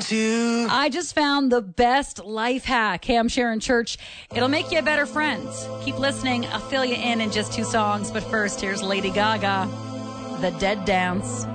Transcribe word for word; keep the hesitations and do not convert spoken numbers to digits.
to. I just found the best life hack. Hey, I'm Sharon Church. It'll make you a better friend. Keep listening. I'll fill you in in just two songs. But first, here's Lady Gaga, The Dead Dance.